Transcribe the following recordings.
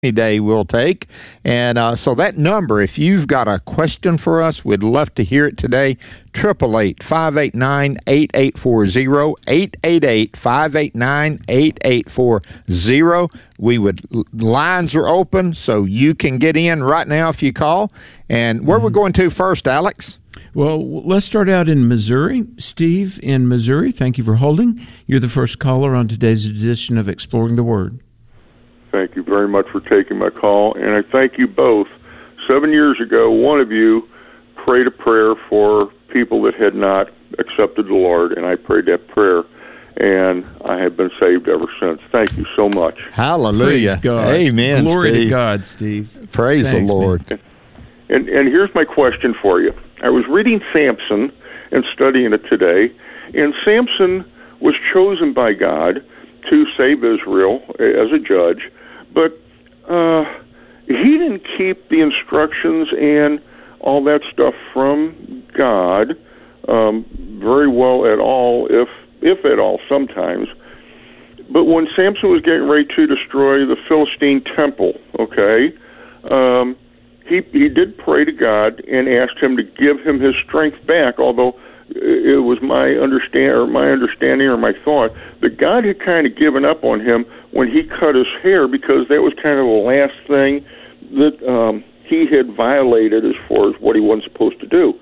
day we'll take. And so that number, if you've got a question for us, we'd love to hear it today. 888-589-8840, 888-589-8840. Lines are open, so you can get in right now if you call. And where we're going to first, Alex? Well, let's start out in Missouri. Steve in Missouri, thank you for holding. You're the first caller on today's edition of Exploring the Word. Thank you very much for taking my call, and I thank you both. 7 years ago, one of you prayed a prayer for people that had not accepted the Lord, and I prayed that prayer, and I have been saved ever since. Thank you so much. Hallelujah. Praise God. Amen, Glory Steve. to God, Steve. Praise the Lord. Man. And here's my question for you. I was reading Samson and studying it today, and Samson was chosen by God to save Israel as a judge, but he didn't keep the instructions and all that stuff from God very well at all, if at all, sometimes. But when Samson was getting ready to destroy the Philistine temple, he did pray to God and asked him to give him his strength back, although it was my understanding or my thought that God had kind of given up on him when he cut his hair, because that was kind of the last thing that he had violated as far as what he wasn't supposed to do.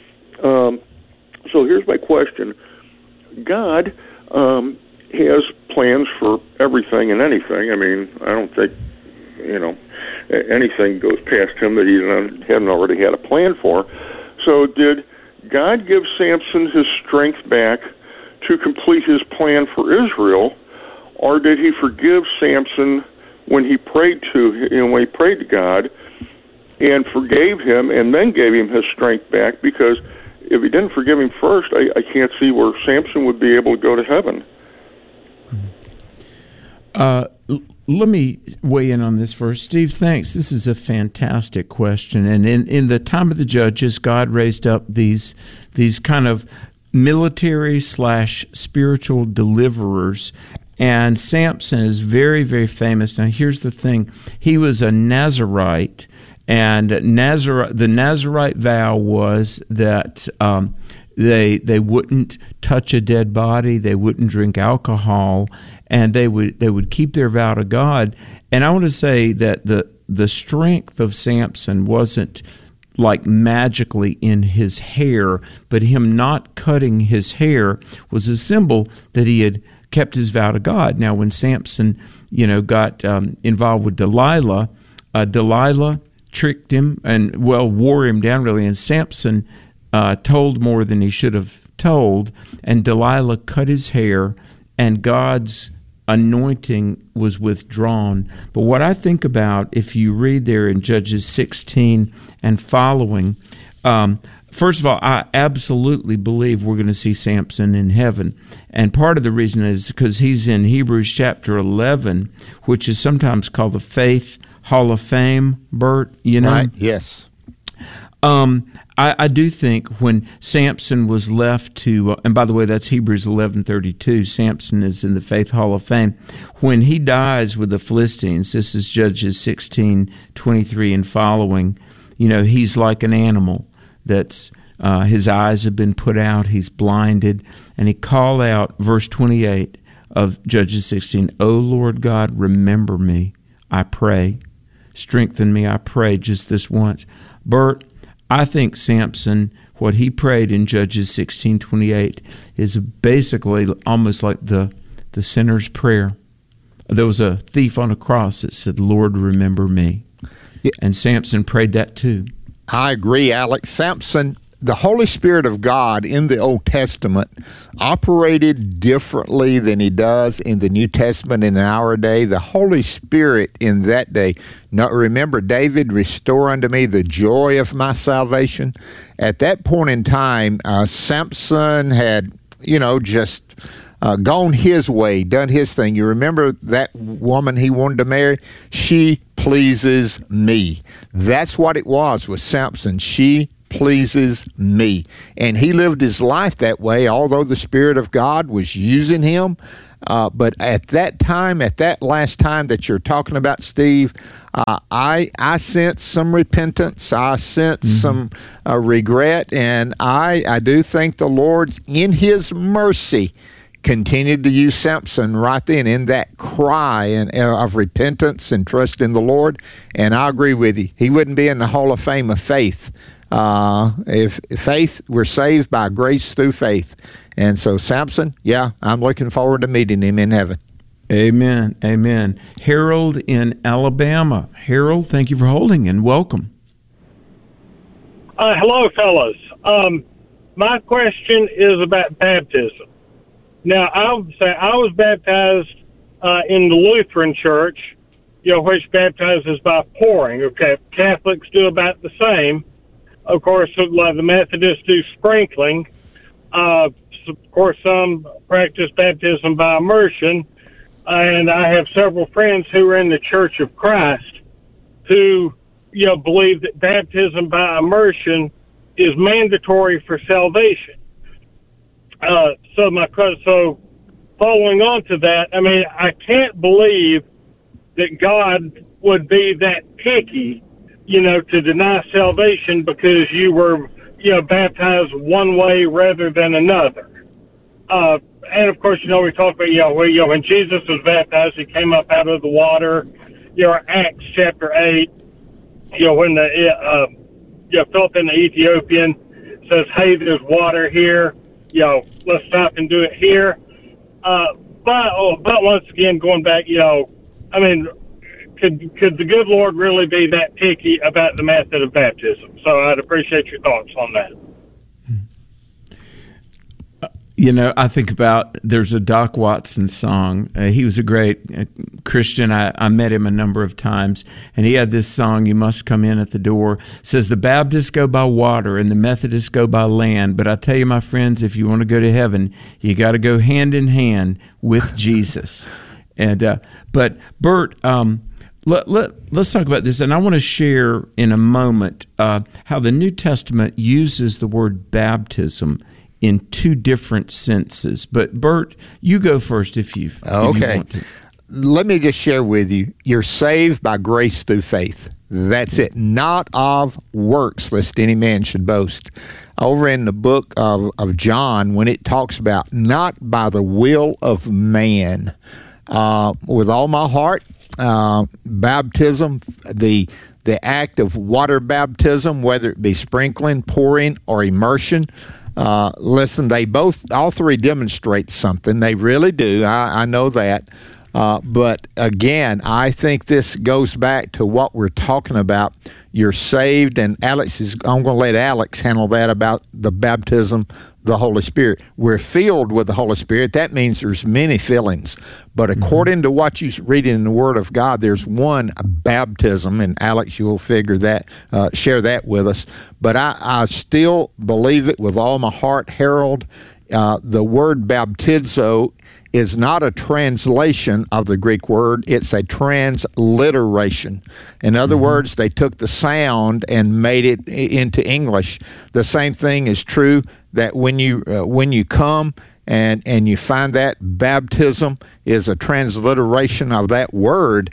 So here's my question. God has plans for everything and anything. I mean, I don't think, anything goes past him that he hadn't already had a plan for. So did God give Samson his strength back to complete his plan for Israel, or did he forgive Samson when he prayed to God and forgave him and then gave him his strength back? Because if he didn't forgive him first, I can't see where Samson would be able to go to heaven. Let me weigh in on this first. Steve, thanks. This is a fantastic question. And in the time of the judges, God raised up these kind of military/spiritual deliverers. And Samson is very, very famous. Now, here's the thing. He was a Nazirite, and the Nazirite vow was that they wouldn't touch a dead body, they wouldn't drink alcohol, and they would keep their vow to God. And I want to say that the strength of Samson wasn't like magically in his hair, but him not cutting his hair was a symbol that he had kept his vow to God. Now, when Samson, got involved with Delilah, Delilah tricked him and, wore him down really, and Samson told more than he should have told, and Delilah cut his hair, and God's anointing was withdrawn. But what I think about, if you read there in Judges 16 and following, first of all, I absolutely believe we're going to see Samson in heaven. And part of the reason is because he's in Hebrews chapter 11, which is sometimes called the Faith Hall of Fame, Bert, Right, yes. I do think when Samson was left to, and by the way, that's Hebrews 11:32. Samson is in the Faith Hall of Fame. When he dies with the Philistines, this is Judges 16:23 and following. He's like an animal that's his eyes have been put out. He's blinded, and he called out, verse 28 of Judges 16. "O Lord God, remember me, I pray. Strengthen me, I pray." Just this once, Bert. I think Samson, what he prayed in Judges 16:28, is basically almost like the sinner's prayer. There was a thief on a cross that said, "Lord, remember me." Yeah. And Samson prayed that too. I agree, Alex. Samson, the Holy Spirit of God in the Old Testament operated differently than he does in the New Testament in our day. The Holy Spirit in that day, remember David, "Restore unto me the joy of my salvation." At that point in time, Samson had, just gone his way, done his thing. You remember that woman he wanted to marry? She pleases me. That's what it was with Samson. She pleases me. And he lived his life that way, although the Spirit of God was using him. But at that time, at that last time that you're talking about, Steve, I sense some repentance. I sense some regret, and I do think the Lord's in His mercy continued to use Samson right then in that cry of repentance and trust in the Lord. And I agree with you. He wouldn't be in the Hall of Fame of faith. If faith, we're saved by grace through faith. And so Samson, yeah, I'm looking forward to meeting him in heaven. Amen. Amen. Harold in Alabama. Harold, thank you for holding and welcome. Hello, fellas. My question is about baptism. Now, I would say I was baptized in the Lutheran Church, which baptizes by pouring. Okay, Catholics do about the same. Of course, like the Methodists do sprinkling. Of course, some practice baptism by immersion. And I have several friends who are in the Church of Christ who, believe that baptism by immersion is mandatory for salvation. So following on to that, I can't believe that God would be that picky, to deny salvation because you were, baptized one way rather than another. And of course, we talk about, when Jesus was baptized, He came up out of the water. Acts chapter 8, when the Philip and the Ethiopian says, "Hey, there's water here. Let's stop and do it here." But once again, going back, could the good Lord really be that picky about the method of baptism? So I'd appreciate your thoughts on that. I think about, there's a Doc Watson song. He was a great Christian. I met him a number of times, and he had this song, "You Must Come In at the Door." It says, "The Baptists go by water and the Methodists go by land. But I tell you, my friends, if you want to go to heaven, you got to go hand in hand with Jesus." And but Bert, let's talk about this, and I want to share in a moment how the New Testament uses the word baptism in two different senses. But Bert, you go first if you want to. Let me just share with you, you're saved by grace through faith. That's it. Not of works, lest any man should boast. Over in the book of John, when it talks about not by the will of man, with all my heart, baptism, the act of water baptism, whether it be sprinkling, pouring, or immersion, listen, all three demonstrate something. They really do. I know that. But again, I think this goes back to what we're talking about. You're saved, and I'm going to let Alex handle that about the baptism, the Holy Spirit. We're filled with the Holy Spirit. That means there's many fillings. But according to what you read in the Word of God, there's one baptism, and Alex, you'll figure that, share that with us. But I still believe it with all my heart, Harold. The word baptizo is not a translation of the Greek word. It's a transliteration. In other words, they took the sound and made it into English. The same thing is true that when you come and you find that baptism is a transliteration of that word,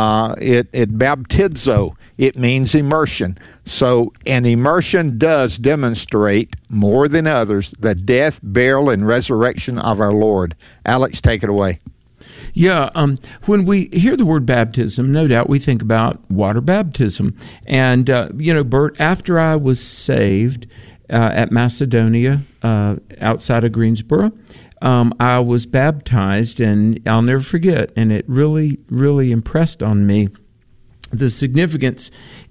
it baptizo. It means immersion. So an immersion does demonstrate more than others the death, burial, and resurrection of our Lord. Alex, take it away. Yeah, when we hear the word baptism, no doubt we think about water baptism. And, Bert, after I was saved at Macedonia outside of Greensboro, I was baptized, and I'll never forget, and it really, really impressed on me the significance,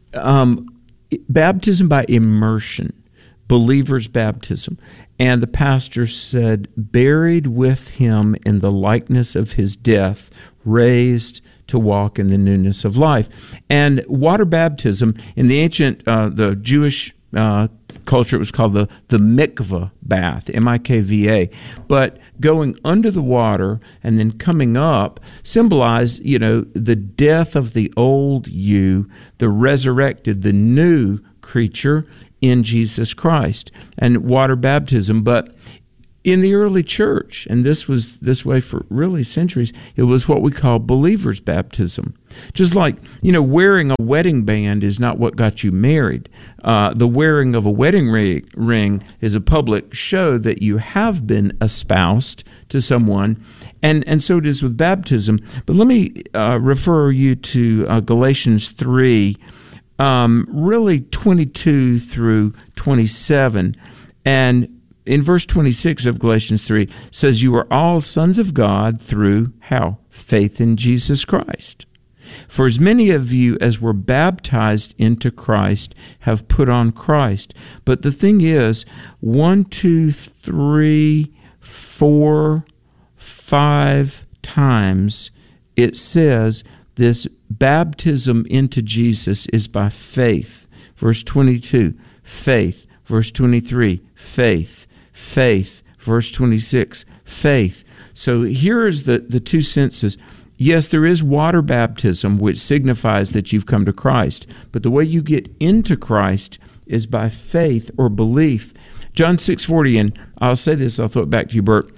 baptism by immersion, believer's baptism. And the pastor said, buried with him in the likeness of his death, raised to walk in the newness of life. And water baptism, in the ancient, the Jewish culture, it was called the mikvah bath, M-I-K-V-A. But going under the water and then coming up symbolized, the death of the old you, the resurrected, the new creature in Jesus Christ, and water baptism. But in the early church, and this was this way for really centuries, it was what we call believer's baptism. Just like, wearing a wedding band is not what got you married. The wearing of a wedding ring is a public show that you have been espoused to someone, and so it is with baptism. But let me refer you to Galatians 3, really 22 through 27. And in verse 26 of Galatians 3 says, you are all sons of God through, how? Faith in Jesus Christ. For as many of you as were baptized into Christ have put on Christ. But the thing is, 1, 2, 3, 4, 5 times it says this baptism into Jesus is by faith. Verse 22, faith. Verse 23, faith. Faith. Verse 26, faith. So here is the two senses. Yes, there is water baptism, which signifies that you've come to Christ. But the way you get into Christ is by faith or belief. John 6:40, and I'll say this, I'll throw it back to you, Bert.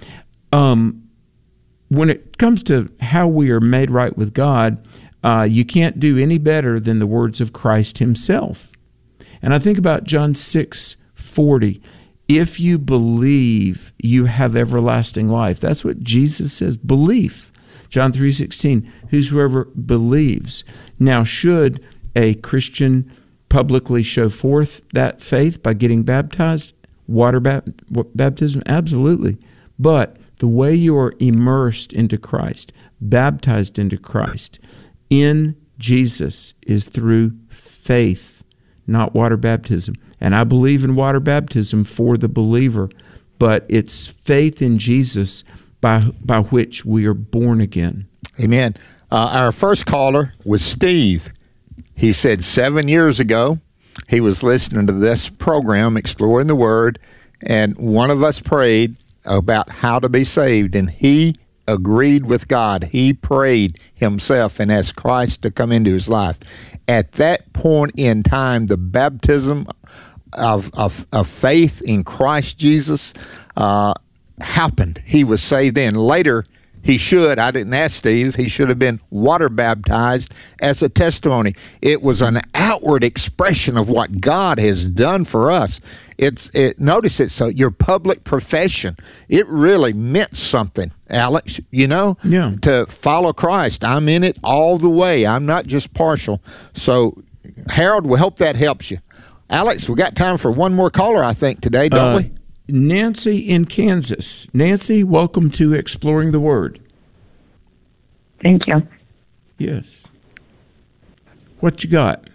When it comes to how we are made right with God, you can't do any better than the words of Christ himself. And I think about John 6:40. If you believe, you have everlasting life. That's what Jesus says, belief. John 3:16, whosoever believes. Now, should a Christian publicly show forth that faith by getting baptized, water baptism? Absolutely. But the way you are immersed into Christ, baptized into Christ, in Jesus is through faith, not water baptism. And I believe in water baptism for the believer, but it's faith in Jesus by which we are born again. Amen. Our first caller was Steve. He said 7 years ago he was listening to this program, Exploring the Word, and one of us prayed about how to be saved, and he agreed with God. He prayed himself and asked Christ to come into his life. At that point in time, the baptism of faith in Christ Jesus happened. He was saved then. Later, I didn't ask Steve, he should have been water baptized as a testimony. It was an outward expression of what God has done for us. Notice it, so your public profession, it really meant something, Alex, to follow Christ. I'm in it all the way. I'm not just partial. So, Harold, we hope that helps you. Alex, we got time for one more caller, I think, today, don't we? Nancy in Kansas. Nancy, welcome to Exploring the Word. Thank you. Yes. What you got?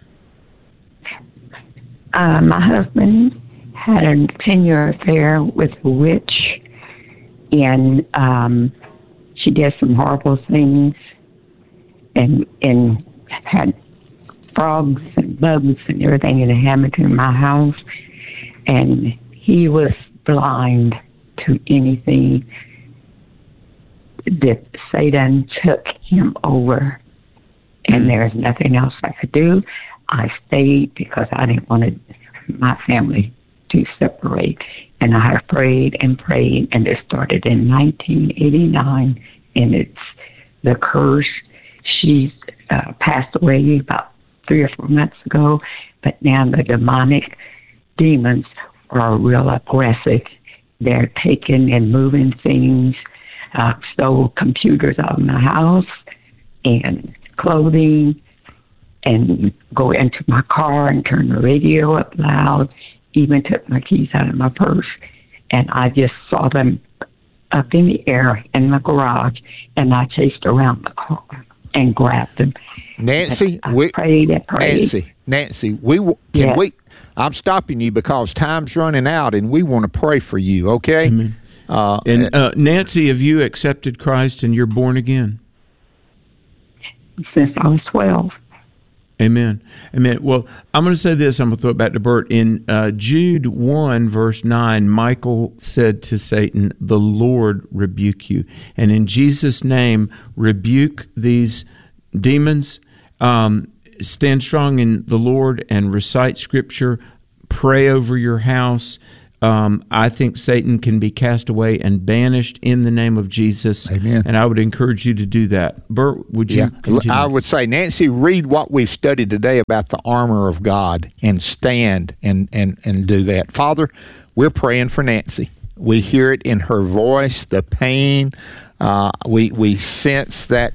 My husband had a 10-year affair with a witch, and she did some horrible things and had frogs and bugs and everything in the hammock in my house, and he was blind to anything that Satan took him over, and there's nothing else I could do. I stayed because I didn't want my family to separate, and I prayed and prayed, and it started in 1989, and it's the curse. She's passed away about 3 or 4 months ago, but now the demonic demons are real aggressive. They're taking and moving things, stole computers out of my house and clothing, and go into my car and turn the radio up loud, even took my keys out of my purse. And I just saw them up in the air in the garage, and I chased around the car and grabbed them. Nancy, I prayed and prayed. Nancy, I'm stopping you because time's running out, and we want to pray for you, okay? Mm-hmm. Nancy, have you accepted Christ and you're born again? Since I was 12. Amen. Amen. Well, I'm going to say this. I'm going to throw it back to Bert. In Jude 1, verse 9, Michael said to Satan, "The Lord rebuke you." And in Jesus' name, rebuke these demons. Stand strong in the Lord and recite Scripture. Pray over your house. I think Satan can be cast away and banished in the name of Jesus. Amen. And I would encourage you to do that. Bert, would you continue? I would say, Nancy, read what we've studied today about the armor of God and stand and do that. Father, we're praying for Nancy. We hear it in her voice, the pain. We sense that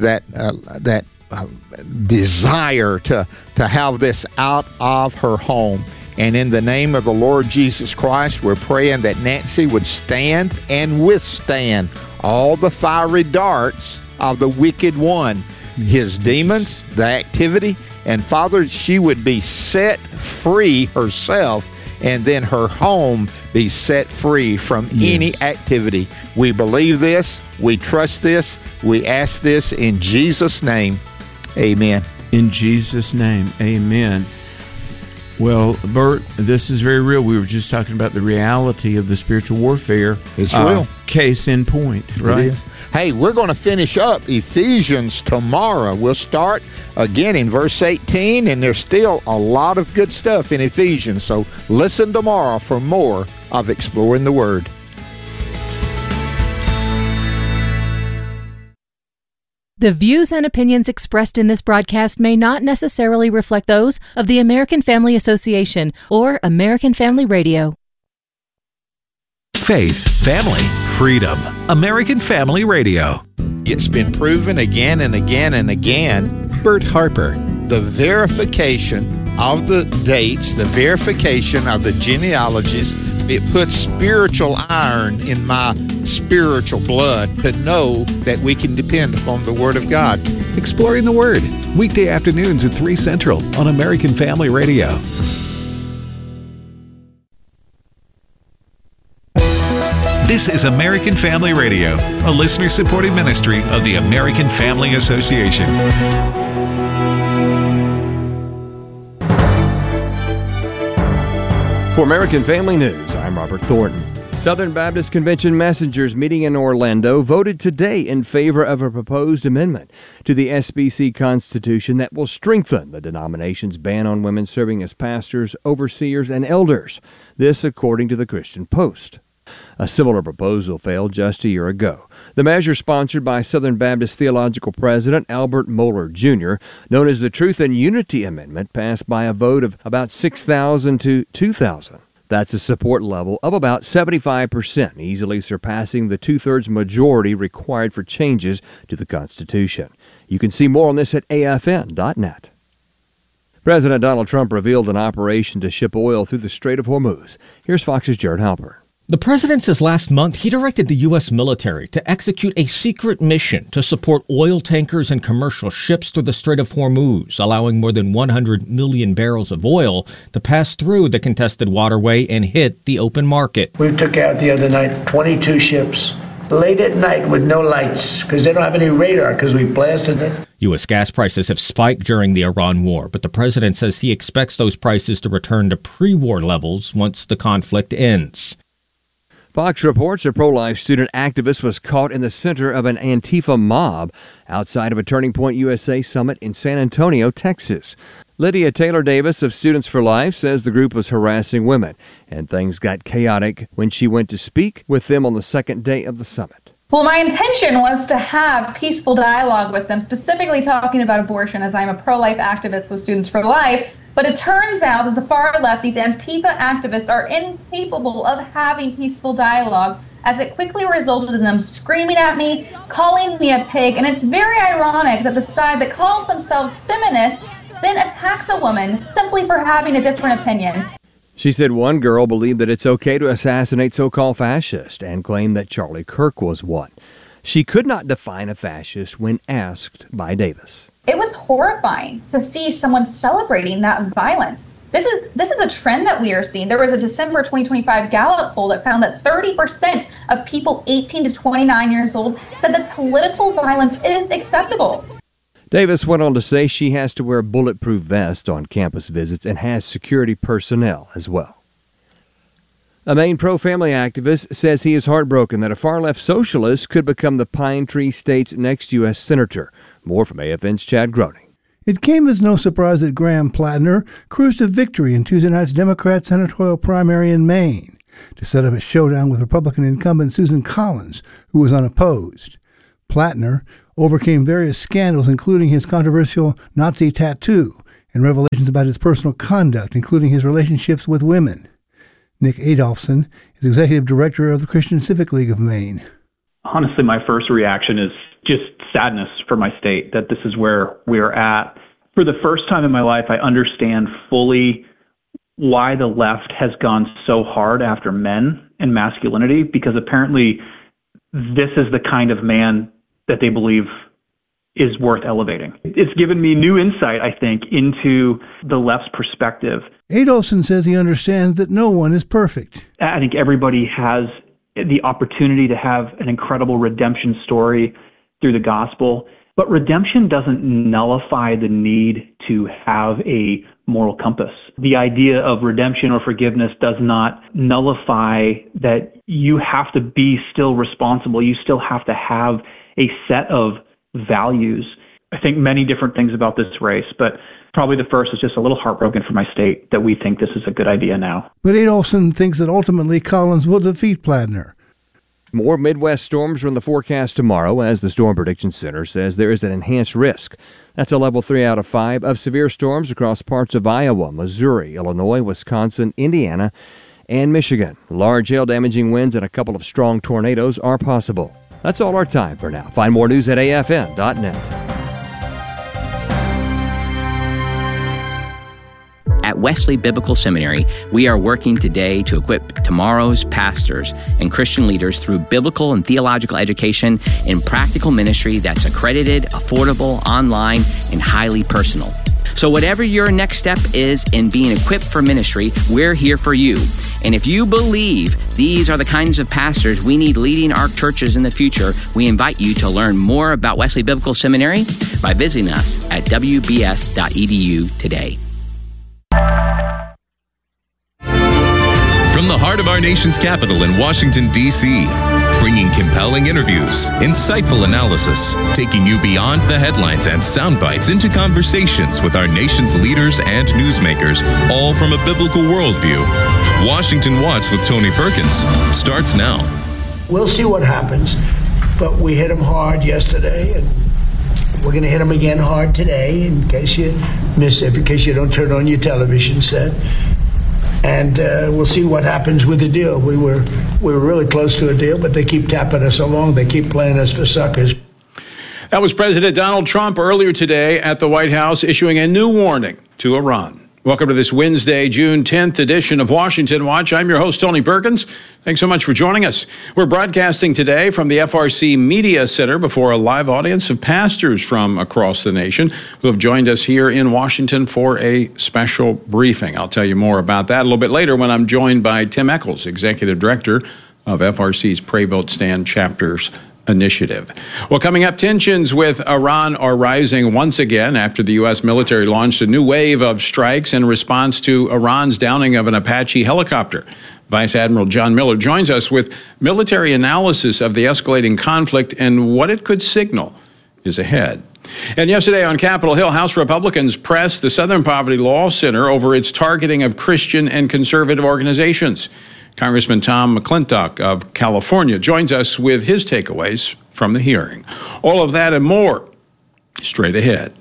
desire to have this out of her home. And in the name of the Lord Jesus Christ, we're praying that Nancy would stand and withstand all the fiery darts of the wicked one, his demons, the activity. And Father, she would be set free herself, and then her home be set free from any activity. We believe this. We trust this. We ask this in Jesus' name. Amen. In Jesus' name, amen. Well, Bert, this is very real. We were just talking about the reality of the spiritual warfare. It's real. Case in point, right? It is. Hey, we're going to finish up Ephesians tomorrow. We'll start again in verse 18, and there's still a lot of good stuff in Ephesians. So listen tomorrow for more of Exploring the Word. The views and opinions expressed in this broadcast may not necessarily reflect those of the American Family Association or American Family Radio. Faith, family, freedom. American Family Radio. It's been proven again and again and again. Bert Harper. The verification of the dates, the verification of the genealogies, it puts spiritual iron in my spiritual blood to know that we can depend upon the Word of God. Exploring the Word, weekday afternoons at 3 Central on American Family Radio. This is American Family Radio, a listener-supported ministry of the American Family Association. For American Family News, I'm Robert Thornton. Southern Baptist Convention messengers meeting in Orlando voted today in favor of a proposed amendment to the SBC Constitution that will strengthen the denomination's ban on women serving as pastors, overseers, and elders. This according to the Christian Post. A similar proposal failed just a year ago. The measure, sponsored by Southern Baptist Theological President Albert Mohler Jr., known as the Truth and Unity Amendment, passed by a vote of about 6,000 to 2,000. That's a support level of about 75%, easily surpassing the two-thirds majority required for changes to the Constitution. You can see more on this at afn.net. President Donald Trump revealed an operation to ship oil through the Strait of Hormuz. Here's Fox's Jared Halper. The president says last month he directed the U.S. military to execute a secret mission to support oil tankers and commercial ships through the Strait of Hormuz, allowing more than 100 million barrels of oil to pass through the contested waterway and hit the open market. We took out the other night 22 ships, late at night with no lights, because they don't have any radar because we blasted it. U.S. gas prices have spiked during the Iran war, but the president says he expects those prices to return to pre-war levels once the conflict ends. Fox reports a pro-life student activist was caught in the center of an Antifa mob outside of a Turning Point USA summit in San Antonio, Texas. Lydia Taylor Davis of Students for Life says the group was harassing women, and things got chaotic when she went to speak with them on the second day of the summit. Well, my intention was to have peaceful dialogue with them, specifically talking about abortion, as I'm a pro-life activist with Students for Life. But it turns out that the far left, these Antifa activists, are incapable of having peaceful dialogue, as it quickly resulted in them screaming at me, calling me a pig. And it's very ironic that the side that calls themselves feminist then attacks a woman simply for having a different opinion. She said one girl believed that it's okay to assassinate so-called fascists and claimed that Charlie Kirk was one. She could not define a fascist when asked by Davis. It was horrifying to see someone celebrating that violence. This is a trend that we are seeing. There was a December 2025 Gallup poll that found that 30% of people 18 to 29 years old said that political violence is acceptable. Davis went on to say she has to wear a bulletproof vest on campus visits and has security personnel as well. A Maine pro-family activist says he is heartbroken that a far-left socialist could become the Pine Tree State's next U.S. senator. More from AFN's Chad Groening. It came as no surprise that Graham Plattner cruised to victory in Tuesday night's Democrat senatorial primary in Maine. to set up a showdown with Republican incumbent Susan Collins, who was unopposed. Plattner overcame various scandals, including his controversial Nazi tattoo and revelations about his personal conduct, including his relationships with women. Nick Adolphson is executive director of the Christian Civic League of Maine. Honestly, my first reaction is just sadness for my state that this is where we're at. For the first time in my life, I understand fully why the left has gone so hard after men and masculinity, because apparently this is the kind of man that they believe is worth elevating. It's given me new insight, I think, into the left's perspective. Adolphson says he understands that no one is perfect. I think everybody has the opportunity to have an incredible redemption story through the gospel, but redemption doesn't nullify the need to have a moral compass. The idea of redemption or forgiveness does not nullify that you have to be still responsible. You still have to have a set of values. I think many different things about this race, but probably the first is just a little heartbroken for my state that we think this is a good idea now. But Adolphson thinks that ultimately Collins will defeat Plattner. More Midwest storms are in the forecast tomorrow, as the Storm Prediction Center says there is an enhanced risk. That's a level 3 out of 5 of severe storms across parts of Iowa, Missouri, Illinois, Wisconsin, Indiana, and Michigan. Large hail-damaging winds and a couple of strong tornadoes are possible. That's all our time for now. Find more news at afn.net. At Wesley Biblical Seminary, we are working today to equip tomorrow's pastors and Christian leaders through biblical and theological education and practical ministry that's accredited, affordable, online, and highly personal. So whatever your next step is in being equipped for ministry, we're here for you. And if you believe these are the kinds of pastors we need leading our churches in the future, we invite you to learn more about Wesley Biblical Seminary by visiting us at wbs.edu today. From the heart of our nation's capital in Washington, D.C., bringing compelling interviews, insightful analysis, taking you beyond the headlines and sound bites into conversations with our nation's leaders and newsmakers, all from a biblical worldview. Washington Watch with Tony Perkins starts now. We'll see what happens, but we hit them hard yesterday, and we're going to hit them again hard today, in case you miss it, in case you don't turn on your television set. And we'll see what happens with the deal. We were really close to a deal, but they keep tapping us along. They keep playing us for suckers. That was President Donald Trump earlier today at the White House, issuing a new warning to Iran. Welcome to this Wednesday, June 10th edition of Washington Watch. I'm your host, Tony Perkins. Thanks so much for joining us. We're broadcasting today from the FRC Media Center before a live audience of pastors from across the nation who have joined us here in Washington for a special briefing. I'll tell you more about that a little bit later when I'm joined by Tim Echols, Executive Director of FRC's Pray Vote Stand Chapters Initiative. Well, coming up, tensions with Iran are rising once again after the U.S. military launched a new wave of strikes in response to Iran's downing of an Apache helicopter. Vice Admiral John Miller joins us with military analysis of the escalating conflict and what it could signal is ahead. And yesterday on Capitol Hill, House Republicans pressed the Southern Poverty Law Center over its targeting of Christian and conservative organizations. Congressman Tom McClintock of California joins us with his takeaways from the hearing. All of that and more straight ahead.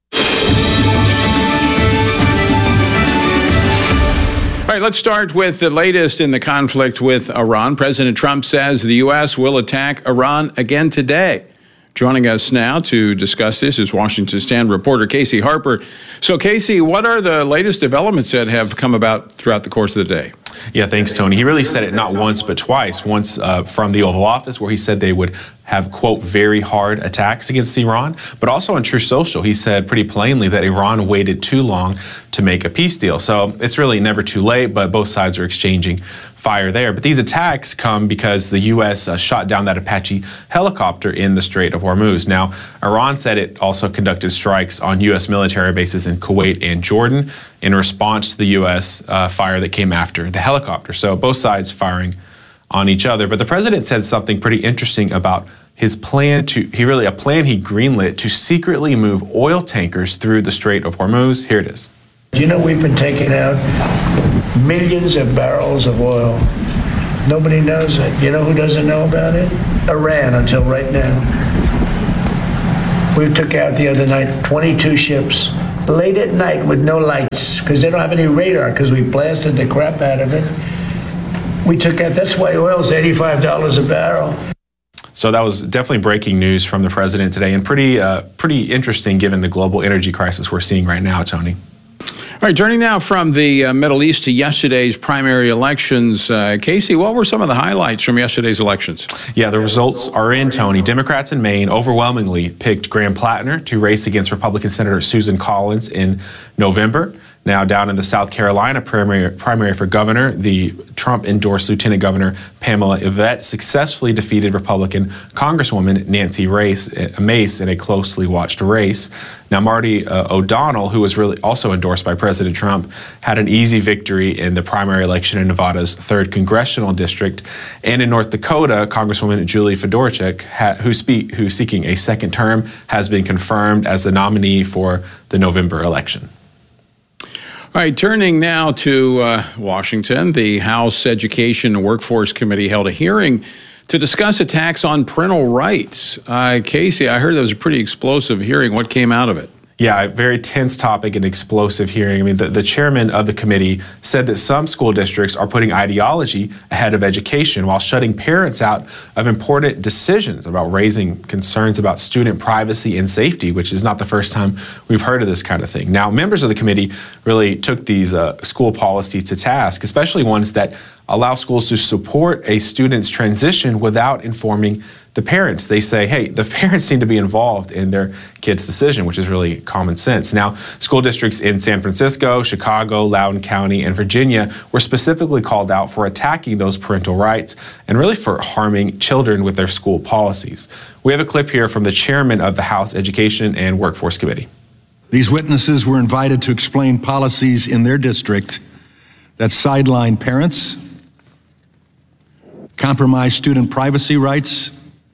All right, let's start with the latest in the conflict with Iran. President Trump says the U.S. will attack Iran again today. Joining us now to discuss this is Washington Stand reporter Casey Harper. So, Casey, what are the latest developments that have come about throughout the course of the day? Yeah, thanks, Tony. He really said it not once but twice. Once from the Oval Office, where he said they would have, quote, very hard attacks against Iran. But also on Truth Social, he said pretty plainly that Iran waited too long to make a peace deal. So it's really never too late, but both sides are exchanging fire there. But these attacks come because the U.S. Shot down that Apache helicopter in the Strait of Hormuz. Now, Iran said it also conducted strikes on U.S. military bases in Kuwait and Jordan in response to the U.S. Fire that came after the helicopter. So both sides firing on each other. But the president said something pretty interesting about his plan he greenlit to secretly move oil tankers through the Strait of Hormuz. Here it is. You know, we've been taking out millions of barrels of oil Nobody knows it. You know who doesn't know about it? Iran, until right now. We took out the other night 22 ships late at night with no lights because they don't have any radar because we blasted the crap out of it. We took out, that's why oil's $85 a barrel. So that was definitely breaking news from the president today, and pretty interesting given the global energy crisis we're seeing right now, Tony. All right, turning now from the Middle East to yesterday's primary elections. Casey, what were some of the highlights from yesterday's elections? Yeah, the results are in, Tony. Democrats in Maine overwhelmingly picked Graham Plattner to race against Republican Senator Susan Collins in November. Now down in the South Carolina primary for governor, the Trump-endorsed Lieutenant Governor Pamela Yvette successfully defeated Republican Congresswoman Nancy Mace in a closely watched race. Now Marty O'Donnell, who was really also endorsed by President Trump, had an easy victory in the primary election in Nevada's 3rd Congressional District. And in North Dakota, Congresswoman Julie Fedorchuk, who's seeking a second term, has been confirmed as the nominee for the November election. All right, turning now to Washington, the House Education and Workforce Committee held a hearing to discuss attacks on parental rights. Casey, I heard that was a pretty explosive hearing. What came out of it? Yeah, a very tense topic and explosive hearing. I mean, the chairman of the committee said that some school districts are putting ideology ahead of education while shutting parents out of important decisions about raising concerns about student privacy and safety, which is not the first time we've heard of this kind of thing. Now, members of the committee really took these school policies to task, especially ones that allow schools to support a student's transition without informing the parents. They say, hey, the parents need to be involved in their kid's decision, which is really common sense. Now, school districts in San Francisco, Chicago, Loudoun County, and Virginia were specifically called out for attacking those parental rights and really for harming children with their school policies. We have a clip here from the chairman of the House Education and Workforce Committee. These witnesses were invited to explain policies in their district that sideline parents, compromise student privacy rights,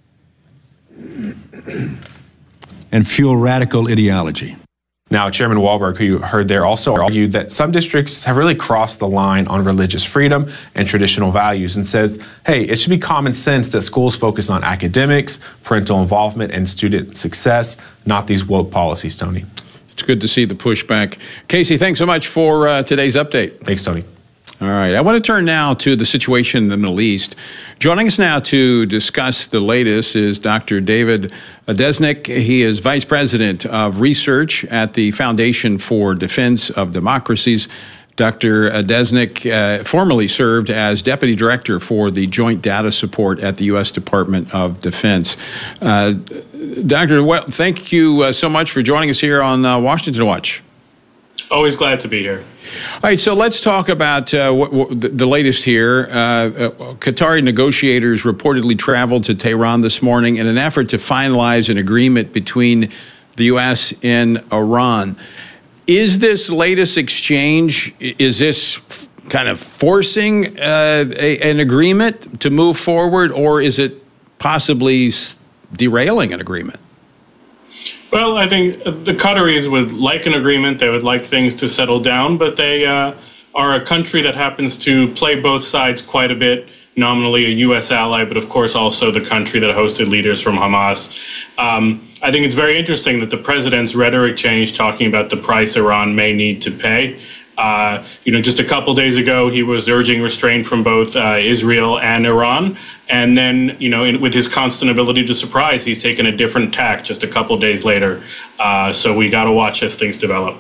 and fuel radical ideology. Now, Chairman Walberg, who you heard there, also argued that some districts have really crossed the line on religious freedom and traditional values and says, hey, it should be common sense that schools focus on academics, parental involvement, and student success, not these woke policies, Tony. It's good to see the pushback. Casey, thanks so much for today's update. Thanks, Tony. All right. I want to turn now to the situation in the Middle East. Joining us now to discuss the latest is Dr. David Desnik. He is Vice President of Research at the Foundation for Defense of Democracies. Dr. Desnik formerly served as Deputy Director for the Joint Data Support at the U.S. Department of Defense. Doctor, well, thank you so much for joining us here on Washington Watch. Always glad to be here. All right, so let's talk about the latest here. Qatari negotiators reportedly traveled to Tehran this morning in an effort to finalize an agreement between the U.S. and Iran. Is this latest exchange, is this kind of forcing an agreement to move forward, or is it possibly derailing an agreement? Well, I think the Qataris would like an agreement. They would like things to settle down, but they are a country that happens to play both sides quite a bit, nominally a U.S. ally, but of course also the country that hosted leaders from Hamas. I think it's very interesting that the president's rhetoric changed, talking about the price Iran may need to pay. Just a couple days ago, he was urging restraint from both Israel and Iran. And then, with his constant ability to surprise, he's taken a different tack just a couple days later. So we got to watch as things develop.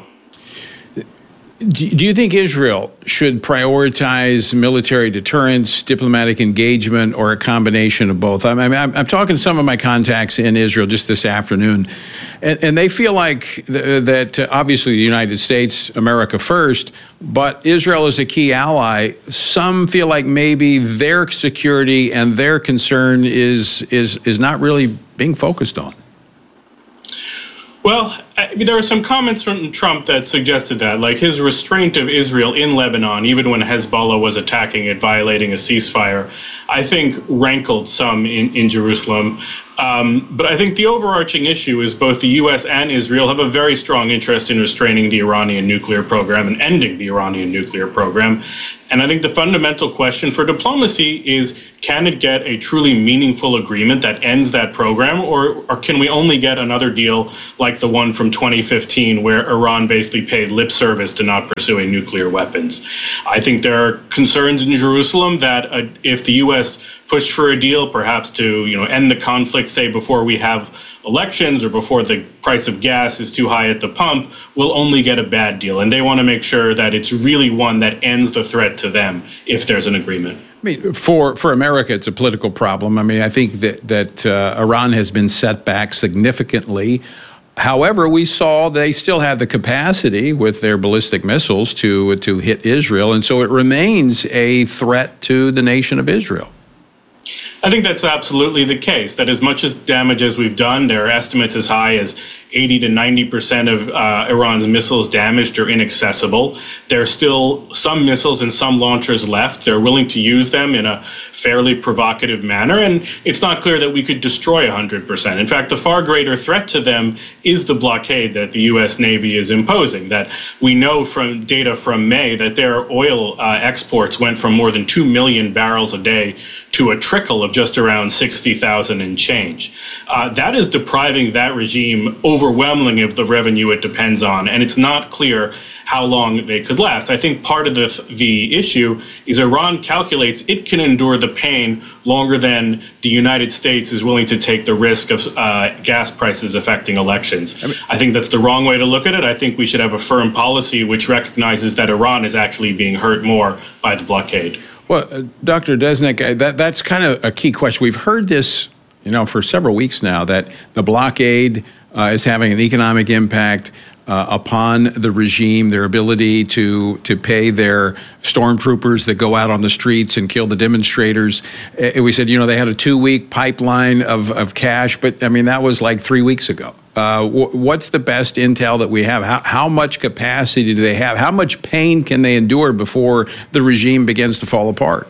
Do you think Israel should prioritize military deterrence, diplomatic engagement, or a combination of both? I'm talking to some of my contacts in Israel just this afternoon, and they feel like that obviously the United States, America first, but Israel is a key ally. Some feel like maybe their security and their concern is not really being focused on. Well, there are some comments from Trump that suggested that, like his restraint of Israel in Lebanon, even when Hezbollah was attacking it, violating a ceasefire, I think rankled some in Jerusalem. But I think the overarching issue is both the U.S. and Israel have a very strong interest in restraining the Iranian nuclear program and ending the Iranian nuclear program. And I think the fundamental question for diplomacy is, can it get a truly meaningful agreement that ends that program, or can we only get another deal like the one from 2015 where Iran basically paid lip service to not pursuing nuclear weapons? I think there are concerns in Jerusalem that if the U.S. pushed for a deal, perhaps to end the conflict, say before we have elections or before the price of gas is too high at the pump, we'll only get a bad deal. And they want to make sure that it's really one that ends the threat to them if there's an agreement. I mean, for America, it's a political problem. I mean, I think that Iran has been set back significantly. However, we saw they still have the capacity with their ballistic missiles to hit Israel. And so it remains a threat to the nation of Israel. I think that's absolutely the case, that as much as damage as we've done, there are estimates as high as 80 to 90% of Iran's missiles damaged or inaccessible. There are still some missiles and some launchers left. They're willing to use them in a fairly provocative manner, and it's not clear that we could destroy 100%. In fact, the far greater threat to them is the blockade that the U.S. Navy is imposing, that we know from data from May that their oil exports went from more than 2 million barrels a day to a trickle of just around 60,000 and change. That is depriving that regime overwhelmingly of the revenue it depends on, and it's not clear how long they could last. I think part of the issue is Iran calculates it can endure the pain longer than the United States is willing to take the risk of gas prices affecting elections. I think that's the wrong way to look at it. I think we should have a firm policy which recognizes that Iran is actually being hurt more by the blockade. Well, Dr. Desnik, that's kind of a key question. We've heard this, for several weeks now, that the blockade is having an economic impact upon the regime, their ability to pay their stormtroopers that go out on the streets and kill the demonstrators. We said, they had a 2-week pipeline of cash, but that was like 3 weeks ago. What's the best intel that we have? How much capacity do they have? How much pain can they endure before the regime begins to fall apart?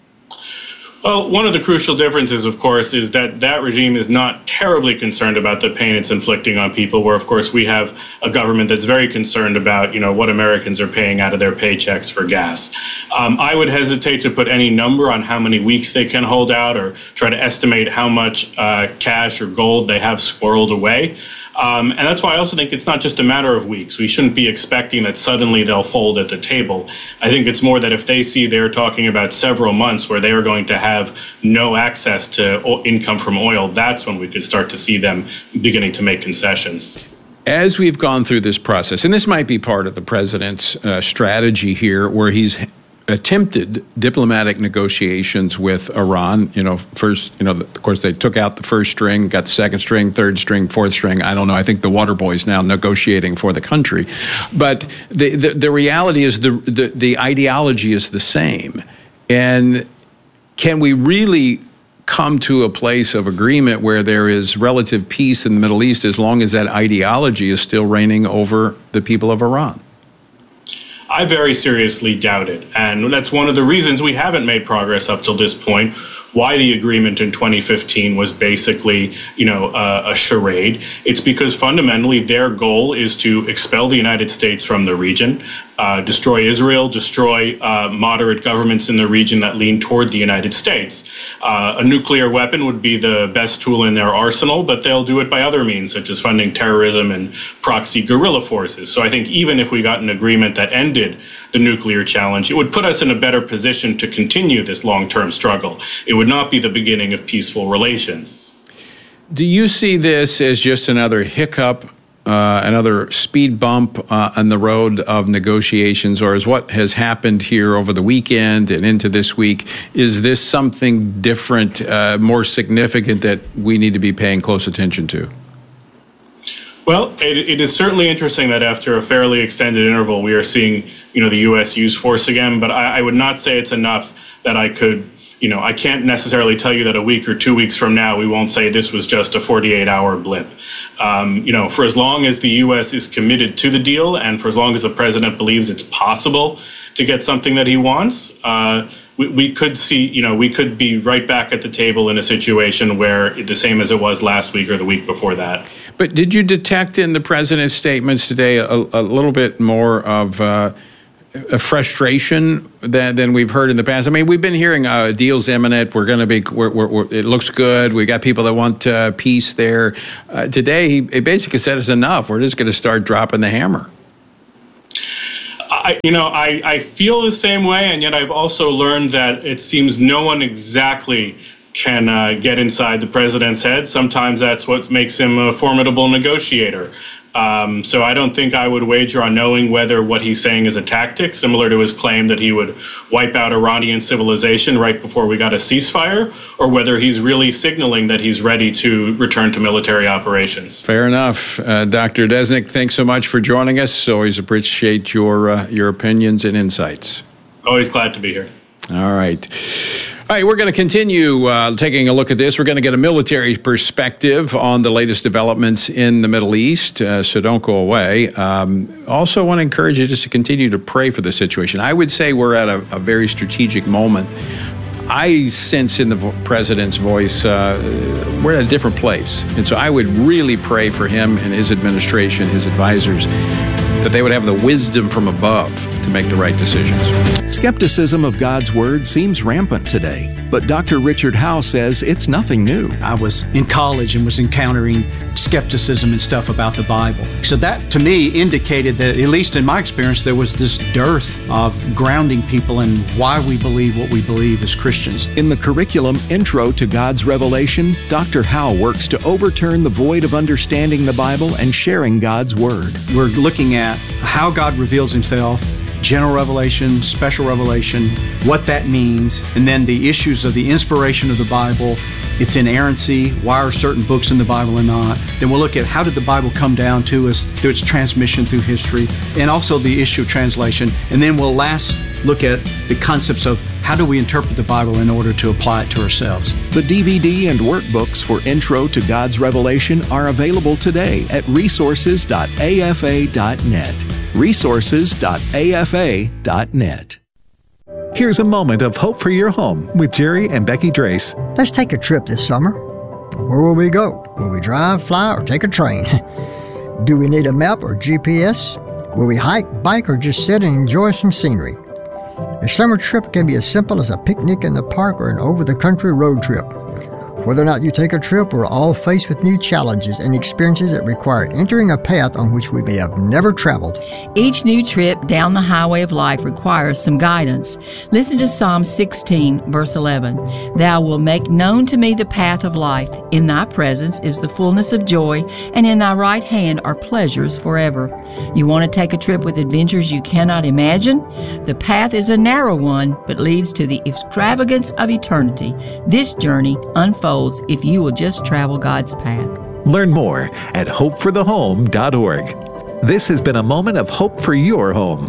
Well, one of the crucial differences, of course, is that regime is not terribly concerned about the pain it's inflicting on people, where, of course, we have a government that's very concerned about, what Americans are paying out of their paychecks for gas. I would hesitate to put any number on how many weeks they can hold out or try to estimate how much cash or gold they have squirreled away. And that's why I also think it's not just a matter of weeks. We shouldn't be expecting that suddenly they'll fold at the table. I think it's more that if they see they're talking about several months where they are going to have no access to income from oil, that's when we could start to see them beginning to make concessions. As we've gone through this process, and this might be part of the president's strategy here, where he's attempted diplomatic negotiations with Iran. First, of course, they took out the first string, got the second string, third string, fourth string. I don't know. I think the water boy is now negotiating for the country. But the reality is the ideology is the same. And can we really come to a place of agreement where there is relative peace in the Middle East as long as that ideology is still reigning over the people of Iran? I very seriously doubt it. And that's one of the reasons we haven't made progress up till this point, why the agreement in 2015 was basically, a charade. It's because fundamentally their goal is to expel the United States from the region, destroy Israel, destroy moderate governments in the region that lean toward the United States. A nuclear weapon would be the best tool in their arsenal, but they'll do it by other means, such as funding terrorism and proxy guerrilla forces. So I think even if we got an agreement that ended the nuclear challenge, it would put us in a better position to continue this long-term struggle. It would not be the beginning of peaceful relations. Do you see this as just another hiccup, another speed bump on the road of negotiations, or is what has happened here over the weekend and into this week, is this something different, more significant that we need to be paying close attention to? Well, it is certainly interesting that after a fairly extended interval, we are seeing, the U.S. use force again, but I would not say it's enough that I could, I can't necessarily tell you that a week or 2 weeks from now we won't say this was just a 48-hour blip. For as long as the U.S. is committed to the deal, and for as long as the president believes it's possible to get something that he wants, we could see, we could be right back at the table in a situation where the same as it was last week or the week before that. But did you detect in the president's statements today a little bit more of a frustration than we've heard in the past? I mean, we've been hearing deals imminent. We're going to be. It looks good. We got people that want peace there. Today, he basically said it's enough. We're just going to start dropping the hammer. I feel the same way, and yet I've also learned that it seems no one exactly can get inside the president's head. Sometimes that's what makes him a formidable negotiator. So I don't think I would wager on knowing whether what he's saying is a tactic, similar to his claim that he would wipe out Iranian civilization right before we got a ceasefire, or whether he's really signaling that he's ready to return to military operations. Fair enough. Dr. Desnick, thanks so much for joining us. Always appreciate your opinions and insights. Always glad to be here. All right. All right, we're going to continue taking a look at this. We're going to get a military perspective on the latest developments in the Middle East, so don't go away. Also want to encourage you just to continue to pray for the situation. I would say we're at a very strategic moment. I sense in the president's voice we're at a different place. And so I would really pray for him and his administration, his advisors, that they would have the wisdom from above to make the right decisions. Skepticism of God's Word seems rampant today, but Dr. Richard Howe says it's nothing new. I was in college and was encountering skepticism and stuff about the Bible. So that, to me, indicated that, at least in my experience, there was this dearth of grounding people in why we believe what we believe as Christians. In the curriculum Intro to God's Revelation, Dr. Howe works to overturn the void of understanding the Bible and sharing God's Word. We're looking at how God reveals himself, general revelation, special revelation, what that means, and then the issues of the inspiration of the Bible, its inerrancy, why are certain books in the Bible or not. Then we'll look at how did the Bible come down to us through its transmission through history, and also the issue of translation. And then we'll last look at the concepts of how do we interpret the Bible in order to apply it to ourselves. The DVD and workbooks for Intro to God's Revelation are available today at resources.afa.net. resources.afa.net. Here's a moment of hope for your home with Jerry and Becky Drace. Let's take a trip this summer. Where will we go? Will we drive, fly, or take a train? Do we need a map or GPS? Will we hike, bike, or just sit and enjoy some scenery? A summer trip can be as simple as a picnic in the park or an over-the-country road trip. Whether or not you take a trip, we're all faced with new challenges and experiences that require entering a path on which we may have never traveled. Each new trip down the highway of life requires some guidance. Listen to Psalm 16, verse 11. Thou wilt make known to me the path of life. In thy presence is the fullness of joy, and in thy right hand are pleasures forever. You want to take a trip with adventures you cannot imagine? The path is a narrow one, but leads to the extravagance of eternity. This journey unfolds if you will just travel God's path. Learn more at hopeforothehome.org. This has been a moment of hope for your home.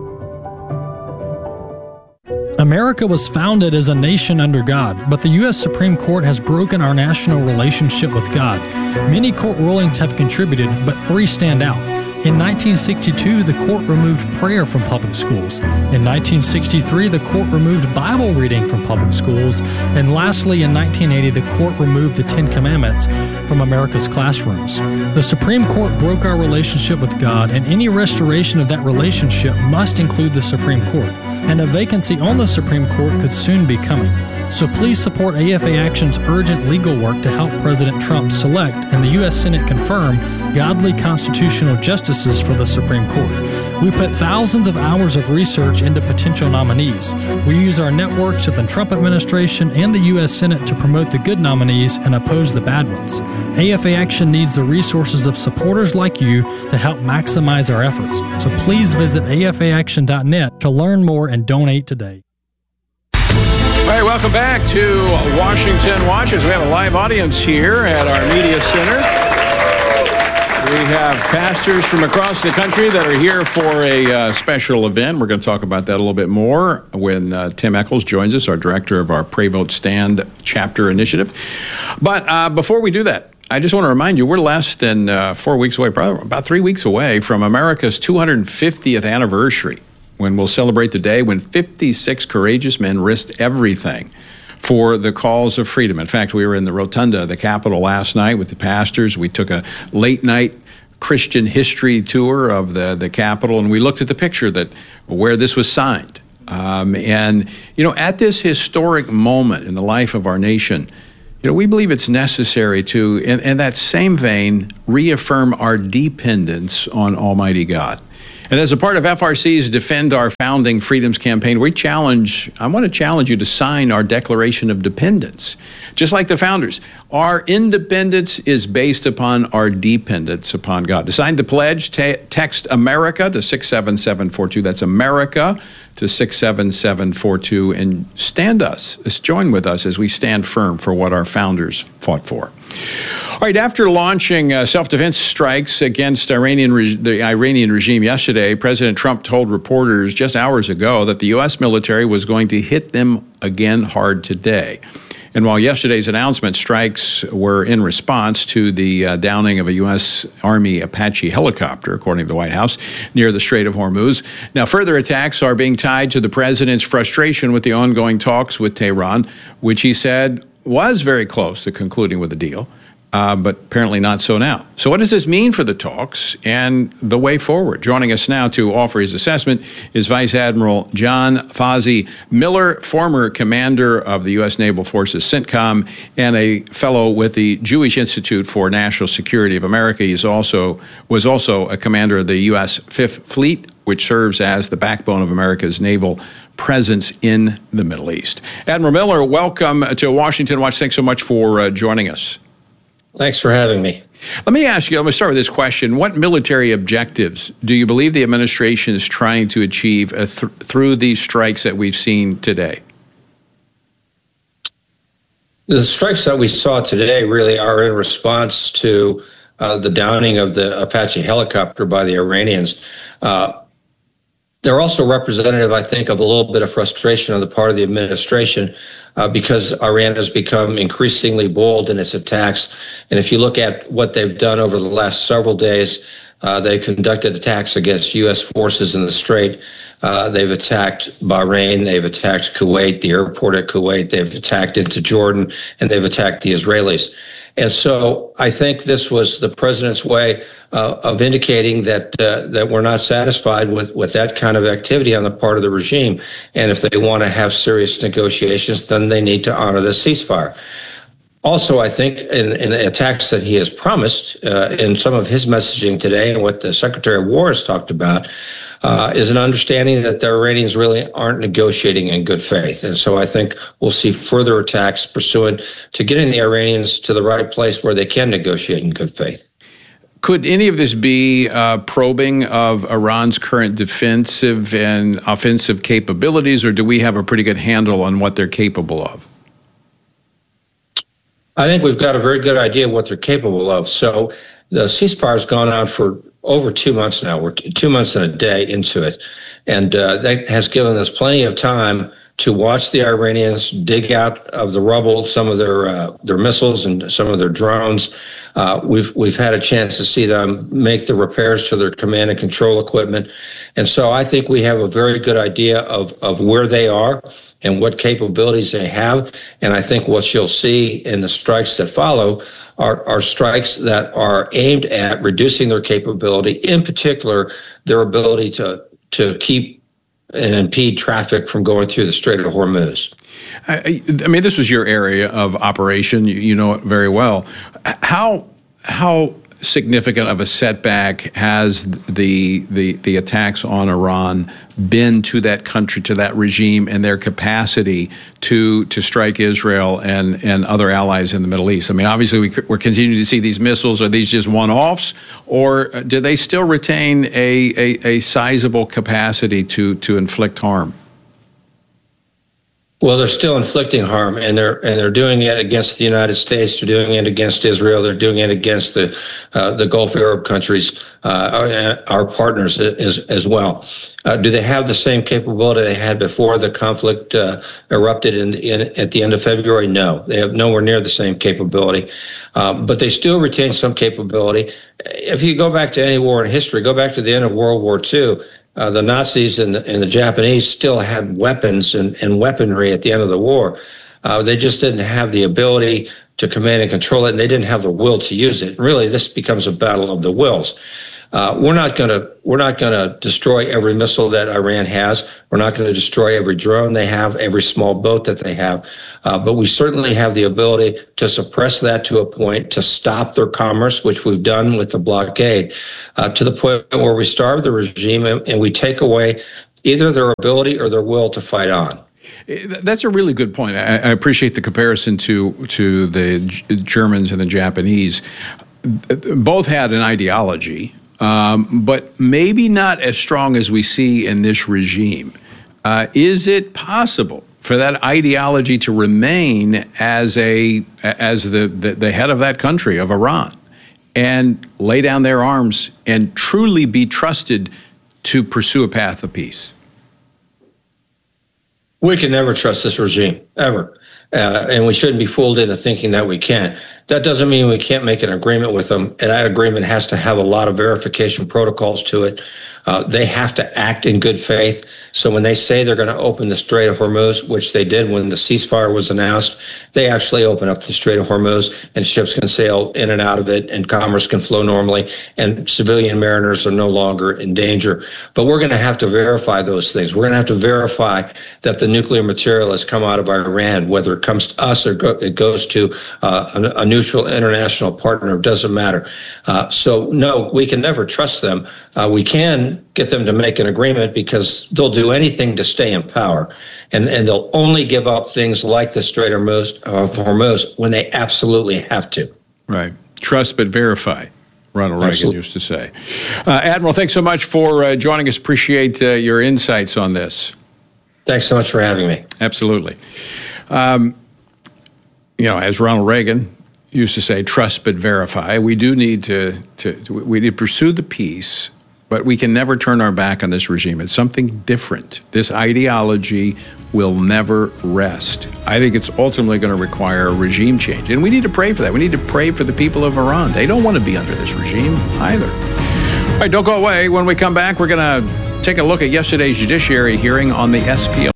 America was founded as a nation under God, but the U.S. Supreme Court has broken our national relationship with God. Many court rulings have contributed, but 3 stand out. In 1962, the court removed prayer from public schools. In 1963, the court removed Bible reading from public schools. And lastly, in 1980, the court removed the 10 Commandments from America's classrooms. The Supreme Court broke our relationship with God, and any restoration of that relationship must include the Supreme Court. And a vacancy on the Supreme Court could soon be coming. So please support AFA Action's urgent legal work to help President Trump select and the U.S. Senate confirm godly constitutional justices for the Supreme Court. We put thousands of hours of research into potential nominees. We use our networks at the Trump administration and the U.S. Senate to promote the good nominees and oppose the bad ones. AFA Action needs the resources of supporters like you to help maximize our efforts. So please visit afaaction.net to learn more and donate today. All right, welcome back to Washington Watches. We have a live audience here at our media center. We have pastors from across the country that are here for a special event. We're going to talk about that a little bit more when Tim Echols joins us, our director of our Pray Vote Stand chapter initiative. But before we do that, I just want to remind you, we're less than 4 weeks away, probably about 3 weeks away from America's 250th anniversary, when we'll celebrate the day when 56 courageous men risked everything for the cause of freedom. In fact, we were in the rotunda of the Capitol last night with the pastors. We took a late night Christian history tour of the Capitol, and we looked at the picture where this was signed. And, you know, at this historic moment in the life of our nation, you know, we believe it's necessary to, in that same vein, reaffirm our dependence on Almighty God. And as a part of FRC's Defend Our Founding Freedoms campaign, I want to challenge you to sign our Declaration of Dependence. Just like the founders, our independence is based upon our dependence upon God. To sign the pledge, text America to 67742. That's America to 67742, and join with us as we stand firm for what our founders fought for. All right, after launching self-defense strikes against the Iranian regime yesterday, President Trump told reporters just hours ago that the U.S. military was going to hit them again hard today. And while yesterday's announcement, strikes were in response to the downing of a U.S. Army Apache helicopter, according to the White House, near the Strait of Hormuz. Now, further attacks are being tied to the president's frustration with the ongoing talks with Tehran, which he said was very close to concluding with a deal. But apparently not so now. So what does this mean for the talks and the way forward? Joining us now to offer his assessment is Vice Admiral John Fozzie Miller, former commander of the U.S. Naval Forces CENTCOM and a fellow with the Jewish Institute for National Security of America. He was also a commander of the U.S. Fifth Fleet, which serves as the backbone of America's naval presence in the Middle East. Admiral Miller, welcome to Washington Watch. Thanks so much for joining us. Thanks for having me. Let me ask you, I'm going to start with this question. What military objectives do you believe the administration is trying to achieve through these strikes that we've seen today? The strikes that we saw today really are in response to the downing of the Apache helicopter by the Iranians. They're also representative, I think, of a little bit of frustration on the part of the administration because Iran has become increasingly bold in its attacks. And if you look at what they've done over the last several days, they conducted attacks against U.S. forces in the Strait. They've attacked Bahrain. They've attacked Kuwait, the airport at Kuwait. They've attacked into Jordan, and they've attacked the Israelis. And so I think this was the president's way of indicating that we're not satisfied with that kind of activity on the part of the regime. And if they want to have serious negotiations, then they need to honor the ceasefire. Also, I think in attacks that he has promised in some of his messaging today and what the Secretary of War has talked about is an understanding that the Iranians really aren't negotiating in good faith. And so I think we'll see further attacks pursuant to getting the Iranians to the right place where they can negotiate in good faith. Could any of this be probing of Iran's current defensive and offensive capabilities, or do we have a pretty good handle on what they're capable of? I think we've got a very good idea of what they're capable of. So the ceasefire has gone on for over 2 months now. We're 2 months and a day into it. And that has given us plenty of time to watch the Iranians dig out of the rubble some of their missiles and some of their drones. We've had a chance to see them make the repairs to their command and control equipment. And so I think we have a very good idea of where they are and what capabilities they have. And I think what you'll see in the strikes that follow are strikes that are aimed at reducing their capability, in particular, their ability to keep and impede traffic from going through the Strait of Hormuz. I mean, this was your area of operation. You know it very well. How significant of a setback has the attacks on Iran been to that country, to that regime, and their capacity to strike Israel and other allies in the Middle East? I mean, obviously, we're continuing to see these missiles. Are these just one-offs, or do they still retain a sizable capacity to inflict harm? Well, they're still inflicting harm, and they're doing it against the United States. They're doing it against Israel. They're doing it against the Gulf Arab countries, our partners as well. Do they have the same capability they had before the conflict erupted at the end of February? No, they have nowhere near the same capability, but they still retain some capability. If you go back to any war in history, go back to the end of World War II. The Nazis and the Japanese still had weapons and weaponry at the end of the war. They just didn't have the ability to command and control it, and they didn't have the will to use it. Really, this becomes a battle of the wills. We're not going to destroy every missile that Iran has. We're not going to destroy every drone they have, every small boat that they have. But we certainly have the ability to suppress that to a point, to stop their commerce, which we've done with the blockade, to the point where we starve the regime and we take away either their ability or their will to fight on. That's a really good point. I appreciate the comparison to the Germans and the Japanese. Both had an ideology, but maybe not as strong as we see in this regime. Is it possible for that ideology to remain as the head of that country, of Iran, and lay down their arms and truly be trusted to pursue a path of peace? We can never trust this regime, ever. And we shouldn't be fooled into thinking that we can. That doesn't mean we can't make an agreement with them. And that agreement has to have a lot of verification protocols to it. They have to act in good faith. So when they say they're going to open the Strait of Hormuz, which they did when the ceasefire was announced, they actually open up the Strait of Hormuz and ships can sail in and out of it and commerce can flow normally and civilian mariners are no longer in danger. But we're going to have to verify those things. We're going to have to verify that the nuclear material has come out of Iran, whether it comes to us or it goes to a neutral international partner, doesn't matter. So no, we can never trust them. We can get them to make an agreement because they'll do anything to stay in power. And they'll only give up things like the Strait of Hormuz when they absolutely have to. Right. Trust but verify, Ronald Reagan used to say. Admiral, thanks so much for joining us. Appreciate your insights on this. Thanks so much for having me. Absolutely. As Ronald Reagan used to say, trust but verify. We do need to pursue the peace, but we can never turn our back on this regime. It's something different. This ideology will never rest. I think it's ultimately going to require a regime change, and we need to pray for that. We need to pray for the people of Iran. They don't want to be under this regime either. All right, don't go away. When we come back, we're going to take a look at yesterday's judiciary hearing on the SPL.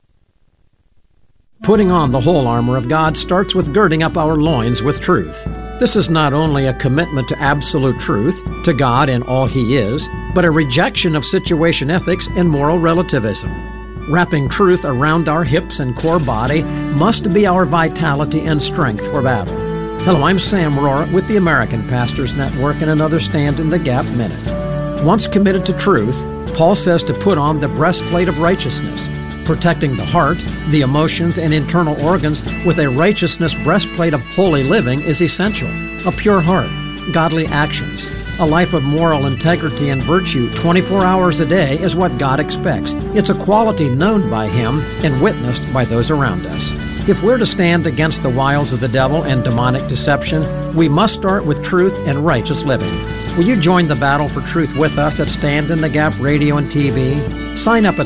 Putting on the whole armor of God starts with girding up our loins with truth. This is not only a commitment to absolute truth, to God and all He is, but a rejection of situation ethics and moral relativism. Wrapping truth around our hips and core body must be our vitality and strength for battle. Hello, I'm Sam Rohrer with the American Pastors Network and another Stand in the Gap Minute. Once committed to truth, Paul says to put on the breastplate of righteousness. Protecting the heart, the emotions, and internal organs with a righteousness breastplate of holy living is essential. A pure heart, godly actions, a life of moral integrity and virtue 24 hours a day is what God expects. It's a quality known by Him and witnessed by those around us. If we're to stand against the wiles of the devil and demonic deception, we must start with truth and righteous living. Will you join the battle for truth with us at Stand in the Gap Radio and TV? Sign up at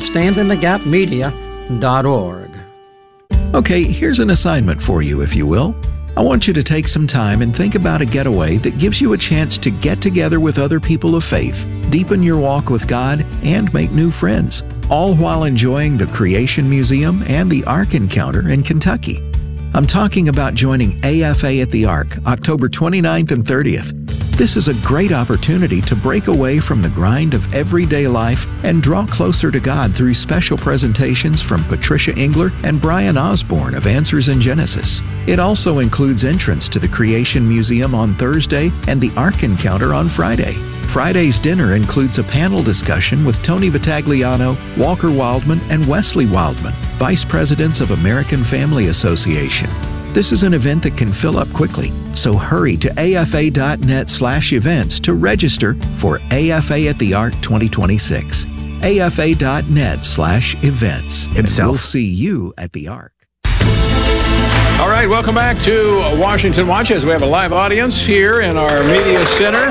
standinthegapmedia.org. Okay, here's an assignment for you, if you will. I want you to take some time and think about a getaway that gives you a chance to get together with other people of faith, deepen your walk with God, and make new friends, all while enjoying the Creation Museum and the Ark Encounter in Kentucky. I'm talking about joining AFA at the Ark, October 29th and 30th. This is a great opportunity to break away from the grind of everyday life and draw closer to God through special presentations from Patricia Engler and Brian Osborne of Answers in Genesis. It also includes entrance to the Creation Museum on Thursday and the Ark Encounter on Friday. Friday's dinner includes a panel discussion with Tony Vitagliano, Walker Wildman, and Wesley Wildman, Vice Presidents of American Family Association. This is an event that can fill up quickly, so hurry to afa.net/events to register for AFA at the Ark 2026. afa.net/events. And we'll see you at the Ark. All right, welcome back to Washington Watch as we have a live audience here in our media center.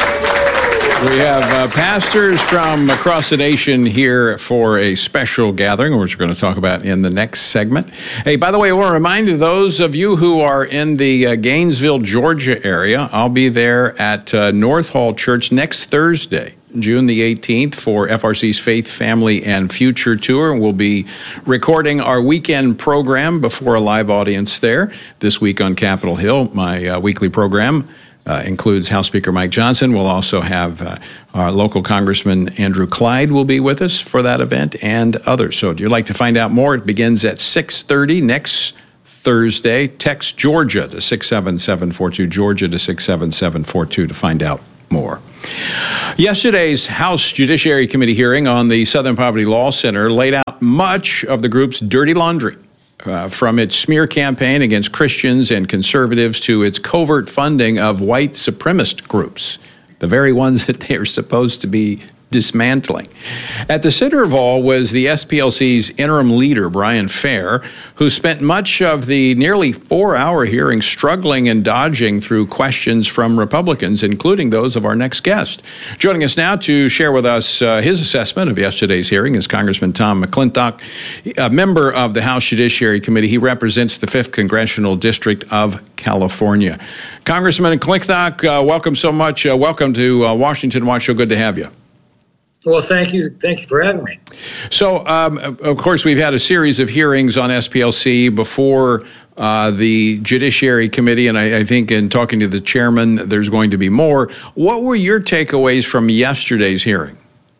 We have pastors from across the nation here for a special gathering, which we're going to talk about in the next segment. Hey, by the way, I want to remind you, those of you who are in the Gainesville, Georgia area, I'll be there at North Hall Church next Thursday, June the 18th, for FRC's Faith, Family, and Future Tour. We'll be recording our weekend program before a live audience there this week on Capitol Hill. My weekly program includes House Speaker Mike Johnson. We'll also have our local Congressman Andrew Clyde will be with us for that event, and others. So if you'd like to find out more, it begins at 6:30 next Thursday. Text Georgia to 67742, Georgia to 67742 to find out more. Yesterday's House Judiciary Committee hearing on the Southern Poverty Law Center laid out much of the group's dirty laundry, from its smear campaign against Christians and conservatives to its covert funding of white supremacist groups, the very ones that they are supposed to be dismantling. At the center of all was the SPLC's interim leader, Brian Fair, who spent much of the nearly 4-hour hearing struggling and dodging through questions from Republicans, including those of our next guest. Joining us now to share with us his assessment of yesterday's hearing is Congressman Tom McClintock, a member of the House Judiciary Committee. He represents the 5th Congressional District of California. Congressman McClintock, welcome so much. Welcome to Washington Watch. So good to have you. Well, thank you. Thank you for having me. So, of course, we've had a series of hearings on SPLC before the Judiciary Committee, and I think in talking to the chairman, there's going to be more. What were your takeaways from yesterday's hearing?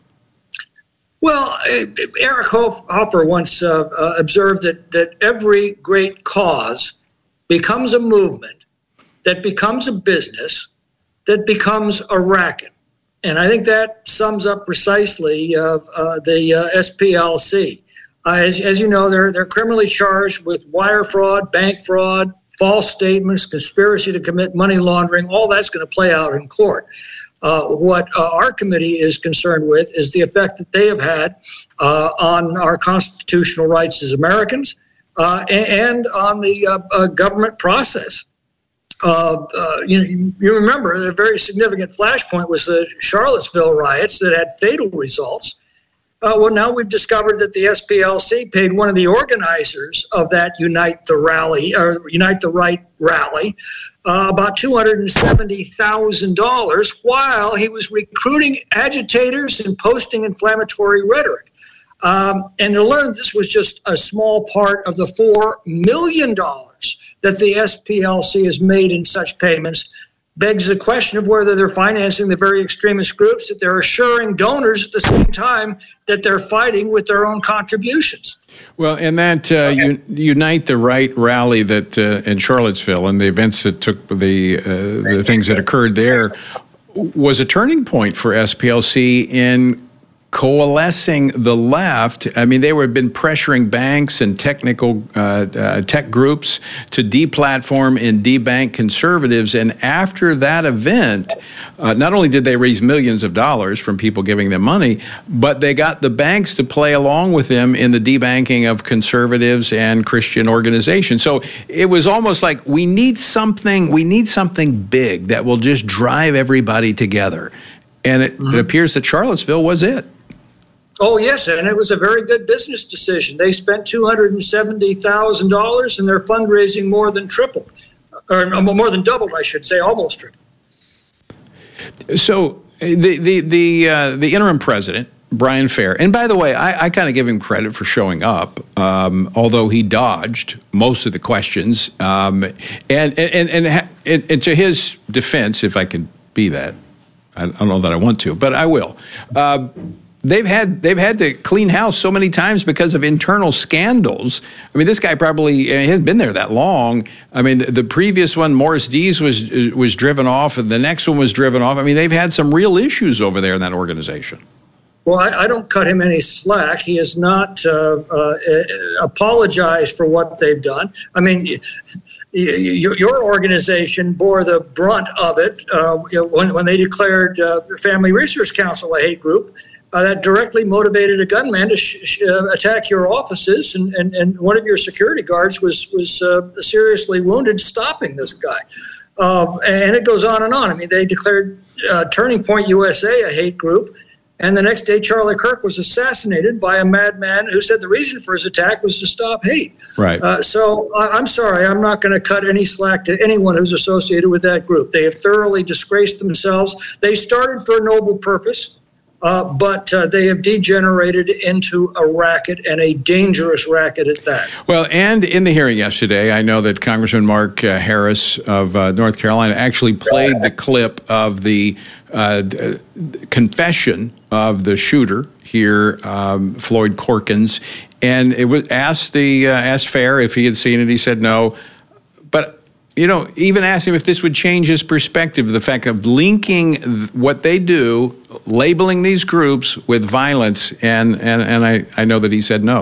Well, Eric Hoffer once observed that every great cause becomes a movement, that becomes a business, that becomes a racket. And I think that sums up precisely the SPLC. As you know, they're criminally charged with wire fraud, bank fraud, false statements, conspiracy to commit money laundering. All that's going to play out in court. What our committee is concerned with is the effect that they have had on our constitutional rights as Americans and on the government process. You remember a very significant flashpoint was the Charlottesville riots that had fatal results. Well, now we've discovered that the SPLC paid one of the organizers of that Unite the Right rally about $270,000 while he was recruiting agitators and posting inflammatory rhetoric. And to learn this was just a small part of the $4 million that the SPLC has made in such payments begs the question of whether they're financing the very extremist groups that they're assuring donors at the same time that they're fighting with their own contributions. Well, and that Unite the Right rally that in Charlottesville and the events that took the things that occurred there was a turning point for SPLC in coalescing the left. I mean, they had been pressuring banks and technical tech groups to deplatform and debank conservatives. And after that event, not only did they raise millions of dollars from people giving them money, but they got the banks to play along with them in the debanking of conservatives and Christian organizations. So it was almost like we need something big that will just drive everybody together. And it appears that Charlottesville was it. Oh, yes, and it was a very good business decision. They spent $270,000 and their fundraising more than tripled, or more than doubled, I should say, almost tripled. So the interim president, Brian Fair, and by the way, I kind of give him credit for showing up, although he dodged most of the questions. And to his defense, if I can be that, I don't know that I want to, but I will. They've had to clean house so many times because of internal scandals. I mean, this guy probably hasn't been there that long. I mean, the previous one, Morris Dees, was driven off, and the next one was driven off. I mean, they've had some real issues over there in that organization. Well, I don't cut him any slack. He has not apologized for what they've done. I mean, your organization bore the brunt of it when they declared Family Research Council a hate group. that directly motivated a gunman to attack your offices, and one of your security guards was seriously wounded stopping this guy. And it goes on and on. I mean, they declared Turning Point USA a hate group, and the next day Charlie Kirk was assassinated by a madman who said the reason for his attack was to stop hate. Right. So I'm sorry, I'm not going to cut any slack to anyone who's associated with that group. They have thoroughly disgraced themselves. They started for a noble purpose. But they have degenerated into a racket, and a dangerous racket at that. Well, and in the hearing yesterday, I know that Congressman Mark Harris of North Carolina actually played the clip of the confession of the shooter here, Floyd Corkins, and it was asked Fair if he had seen it. He said no, but even asked him if this would change his perspective, the fact of linking what they do, labeling these groups with violence, and I know that he said no.